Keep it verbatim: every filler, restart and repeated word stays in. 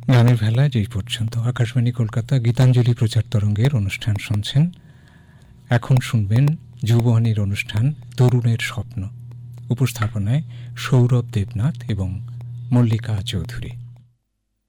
গানের ভেলায় যেই পর্যন্ত আকাশবাণী কলকাতা গীতাঞ্জলি প্রচার তরঙ্গের অনুষ্ঠান শুনছেন। এখন শুনবেন যুববাণীর অনুষ্ঠান তরুণের স্বপ্ন। উপস্থাপনায় সৌরভ দেবনাথ এবং মল্লিকা চৌধুরী।